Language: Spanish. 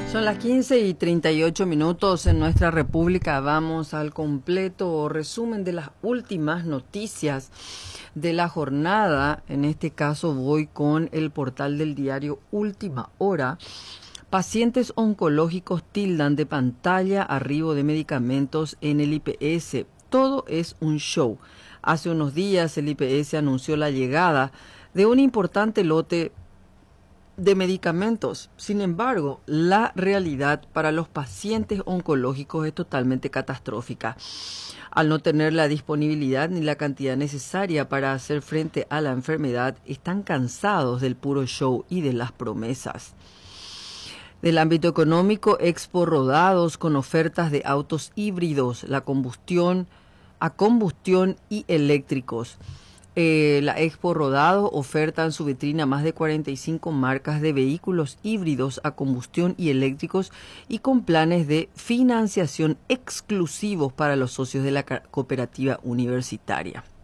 Son las 15:38 en nuestra República. Vamos al completo resumen de las últimas noticias de la jornada. En este caso voy con el portal del diario Última Hora. Pacientes oncológicos tildan de pantalla arribo de medicamentos en el IPS. Todo es un show. Hace unos días el IPS anunció la llegada de un importante lote de medicamentos. Sin embargo, la realidad para los pacientes oncológicos es totalmente catastrófica. Al no tener la disponibilidad ni la cantidad necesaria para hacer frente a la enfermedad, están cansados del puro show y de las promesas. Del ámbito económico, Expo Rodados con ofertas de autos híbridos, a combustión y eléctricos. La Expo Rodados oferta en su vitrina más de 45 marcas de vehículos híbridos a combustión y eléctricos y con planes de financiación exclusivos para los socios de la cooperativa universitaria.